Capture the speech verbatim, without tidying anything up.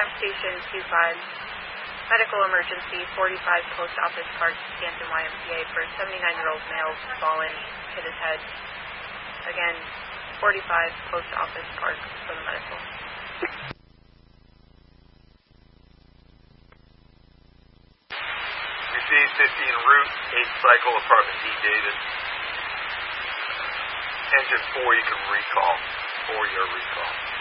Pump Station two five. Medical emergency, forty-five Post Office Park, Stanton Y M C A for a seventy-nine-year-old male fallen, hit his head. Again, forty-five Post Office Park for the medical. Receive fifteen route, eight cycle, apartment D David. Engine four, you can recall, for your recall.